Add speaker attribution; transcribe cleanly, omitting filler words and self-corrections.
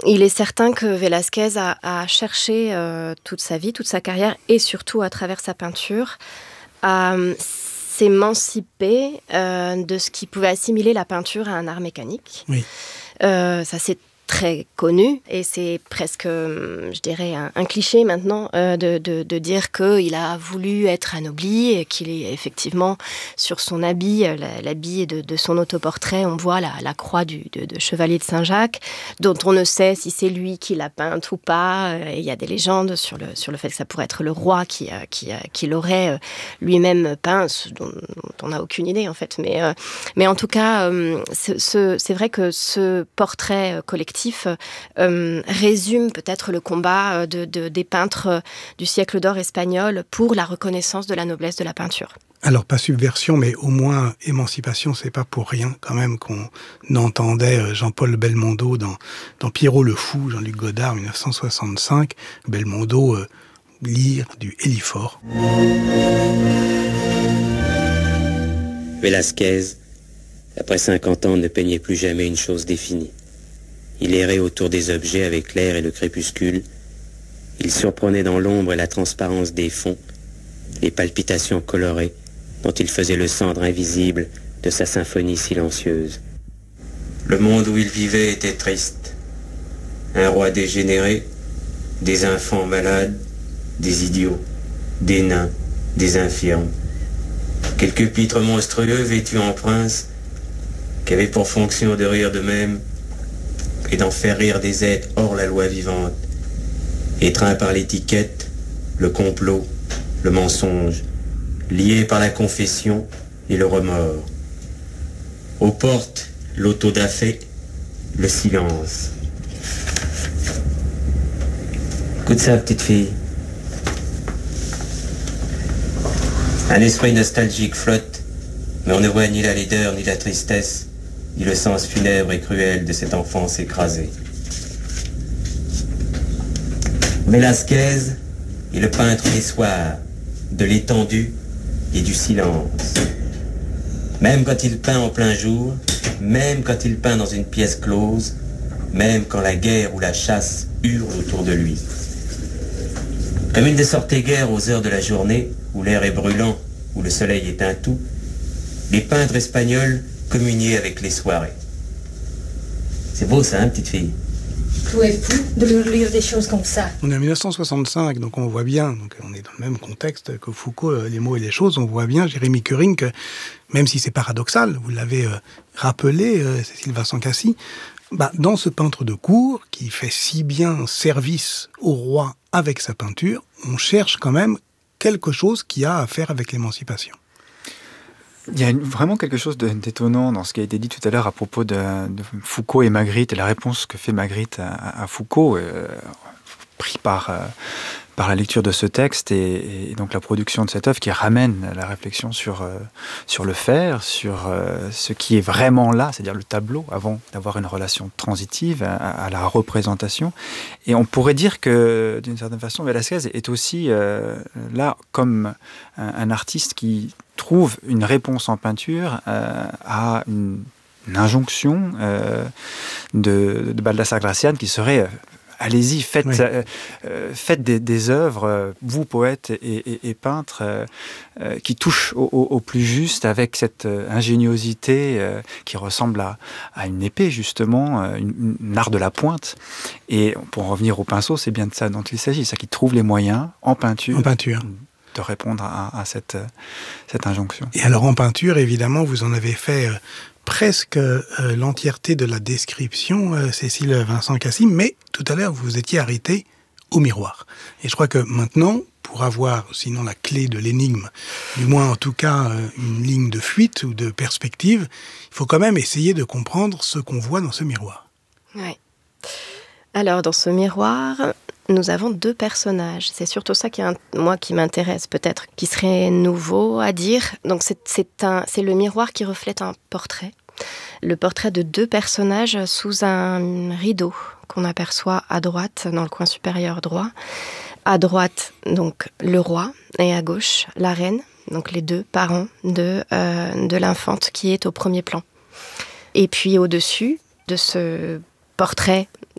Speaker 1: il est certain que Velázquez a cherché toute sa vie, toute sa carrière, et surtout à travers sa peinture, à s'émanciper de ce qui pouvait assimiler la peinture à un art mécanique.
Speaker 2: Oui.
Speaker 1: Ça, c'est très connu, et c'est presque, je dirais, un cliché maintenant de dire qu'il a voulu être anobli, et qu'il est effectivement sur son habit, l'habit de son autoportrait, on voit la croix de chevalier de Saint-Jacques, dont on ne sait si c'est lui qui l'a peinte ou pas. Et il y a des légendes sur le fait que ça pourrait être le roi qui l'aurait lui-même peint, dont on n'a aucune idée en fait. Mais en tout cas, c'est vrai que ce portrait collectif résume peut-être le combat des peintres du siècle d'or espagnol pour la reconnaissance de la noblesse de la peinture.
Speaker 2: Alors, pas subversion, mais au moins émancipation, c'est pas pour rien quand même qu'on entendait Jean-Paul Belmondo dans Pierrot le Fou, Jean-Luc Godard, 1965, Belmondo lire du Hélifort.
Speaker 3: Velázquez, après 50 ans, ne peignait plus jamais une chose définie. Il errait autour des objets avec l'air et le crépuscule. Il surprenait dans l'ombre et la transparence des fonds, les palpitations colorées dont il faisait le cendre invisible de sa symphonie silencieuse. Le monde où il vivait était triste. Un roi dégénéré, des enfants malades, des idiots, des nains, des infirmes. Quelques pitres monstrueux vêtus en princes qui avaient pour fonction de rire d'eux-mêmes et d'en faire rire des êtres hors la loi vivante, étreints par l'étiquette, le complot, le mensonge, liés par la confession et le remords. Aux portes, l'autodafé, le silence. Écoute ça, petite fille. Un esprit nostalgique flotte, mais on ne voit ni la laideur, ni la tristesse, ni le sens funèbre et cruel de cette enfance écrasée. Velázquez est le peintre des soirs, de l'étendue et du silence. Même quand il peint en plein jour, même quand il peint dans une pièce close, même quand la guerre ou la chasse hurle autour de lui. Comme il ne sortait guère aux heures de la journée, où l'air est brûlant, où le soleil éteint tout, les peintres espagnols communier avec les soirées. C'est beau ça, hein, petite fille?
Speaker 4: Tout est fou de lire des choses comme ça.
Speaker 2: On est en 1965, donc on voit bien, donc on est dans le même contexte que Foucault, Les mots et les choses, on voit bien, Jérémy Curing, que même si c'est paradoxal, vous l'avez rappelé, Cécile Vincent-Cassy, dans ce peintre de cour, qui fait si bien service au roi avec sa peinture, on cherche quand même quelque chose qui a à faire avec l'émancipation.
Speaker 5: Il y a vraiment quelque chose d'étonnant dans ce qui a été dit tout à l'heure à propos de Foucault et Magritte, et la réponse que fait Magritte à Foucault, pris par la lecture de ce texte et donc la production de cette œuvre qui ramène la réflexion sur le faire, sur ce qui est vraiment là, c'est-à-dire le tableau, avant d'avoir une relation transitive à la représentation. Et on pourrait dire que, d'une certaine façon, Velázquez est aussi là comme un artiste qui trouve une réponse en peinture à une injonction de Baldassare Gracián qui serait allez-y, faites, oui. Faites des œuvres, vous poètes et peintres, qui touchent au plus juste avec cette ingéniosité qui ressemble à une épée justement, une art de la pointe. Et pour en revenir au pinceau, c'est bien de ça dont il s'agit, c'est qu'il trouve les moyens en peinture. De répondre à cette injonction.
Speaker 2: Et alors en peinture, évidemment, vous en avez fait presque l'entièreté de la description, Cécile Vincent-Cassy, mais tout à l'heure, vous vous étiez arrêté au miroir. Et je crois que maintenant, pour avoir, sinon la clé de l'énigme, du moins en tout cas une ligne de fuite ou de perspective, il faut quand même essayer de comprendre ce qu'on voit dans ce miroir.
Speaker 1: Oui. Alors, dans ce miroir, nous avons deux personnages. C'est surtout ça qui m'intéresse, peut-être, qui serait nouveau à dire. Donc, c'est le miroir qui reflète un portrait. Le portrait de deux personnages sous un rideau qu'on aperçoit à droite, dans le coin supérieur droit. À droite, donc, le roi, et à gauche, la reine, donc les deux parents de l'infante qui est au premier plan. Et puis, au-dessus de ce portrait